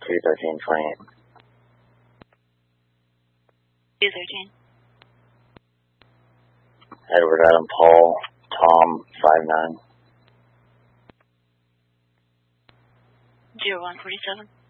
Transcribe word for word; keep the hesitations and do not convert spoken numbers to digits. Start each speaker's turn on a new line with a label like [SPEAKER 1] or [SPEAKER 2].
[SPEAKER 1] two thirteen twenty-eight.
[SPEAKER 2] two thirteen.
[SPEAKER 1] Edward Adam Paul, Tom, five nine.
[SPEAKER 2] zero one forty-seven.